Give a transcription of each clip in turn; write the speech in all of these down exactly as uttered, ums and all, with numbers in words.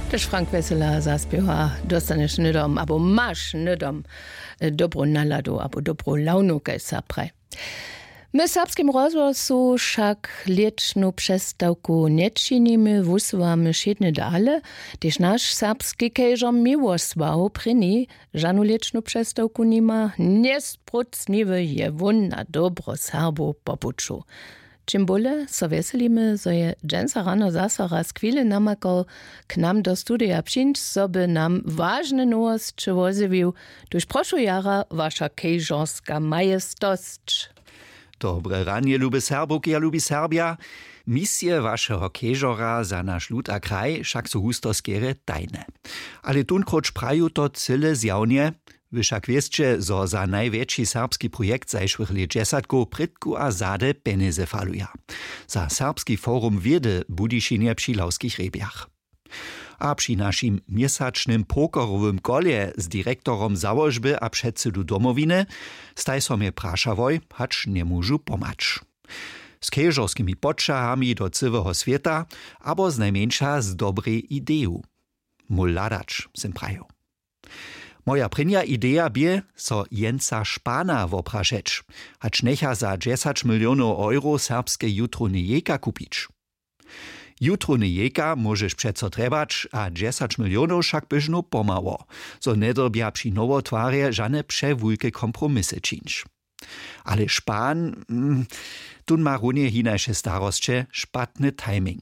Też Frank Wessela zaspiewa, dostaneš nydom, abo masz nydom dobrą naladu, abo dobrą launukę sapraj. My w serbskim rozgłosu však lieczną przestawku nie czynimy, wusuwamy siedne dale, też nasz serbski kejżor miłosław pryni, żanu lieczną przestawku nima, niesprucniwy je wun na dobro Serbu popuczu. Czym bole, so weselimy, so je dżęsa rano zasa raz chwilę namakał k nam do studia przyjść, so by nam ważne nowość przywoził, tuż proszę jara wasza kejżorska majestość. Dobre ranie, lubi Serbuk, ja lubi Serbia. Misje waszego kejżora za nasz lud a kraj však so husto skere tajne. Ale tunkroć praju to cyle zjawnie, wy však wieszcie, zo za największy serbski projekt zajszłych lat dziesiętku prytku a zade peneze faluja. Za serbski forum wiedy Budyšinie przy Lauskich Rebiach. A przy naszym miesięcznym pokorowym kolie z dyrektorom założby a przedsydu domowiny staj so mnie praszawoj, hacz nie móžu pomacz. Z kejżorskimi podczahami do całego świata, abo z najmniejsza z dobrej ideju. Muladacz, sem praju. Moja prynja idea bie, so Jensa Špana woprašeć, hacz necha za dziesięć milionów euro serbskie jutro nejeka kupić. Jutro nejeka możesz przeco trebać, a dziesięć milionów však byžno pomało, so nedrbja przy nowotwarje żane przewulke kompromisy czynić. Ale Špan, mm, tun ma runie hinajsze starostcze, szpatny timing.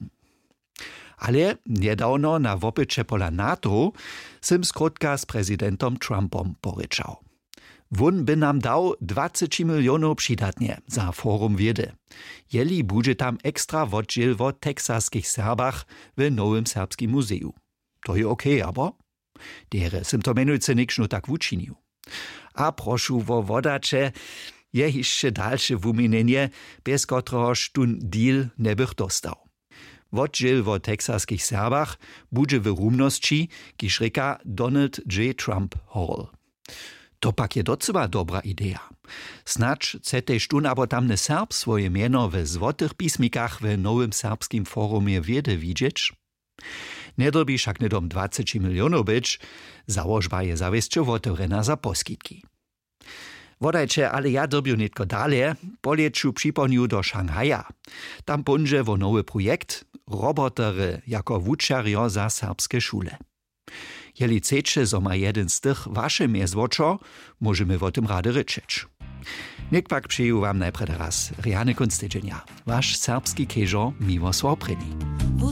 Ale niedawno na wopycie pola NATO sim skrótka z prezydentom Trumpom poryczał. Wun by nam dał dwadzieścia milionów przydatnie za forum wiedy. Jeli będzie tam ekstra oddziel o teksaskich Serbach w Nowym Serbskim Muzeum. To je okej, okay, abo? Dere sim to menujce nikšnu tak wučinił. A prošu wo wodacze, je jeszcze dalsze wumienienie, bez kotrohoż tun deal ne bych dostał. Oddziel o teksaskich Serbach będzie w rumnosci, kiż reka Donald J. Trump Hall. To pak je docela dobra idea. Snacz cetej štun abo tamne Serb swoje mieno w złotych pismikach w Nowym Serbskim Forumie wiedy widzieć? Nie dobi však nedom dwadzieścia milionów być, założba je zawieszcie otworena za poskitki. Wodajcie, ale ja dobiu nitko dalej, polieczu przypomniu do Szanghaja. Tam będzie wo nowy projekt, robotery jako wučarjo za serbskie szule. Jeli chcecie, so ma jeden z tych wasze miezwoczo, możemy o tym rady ryczeć. Niech pak przyjął wam najpierw raz Riany Kunstydzienia, wasz serbski kejżor Miłosław Pryni.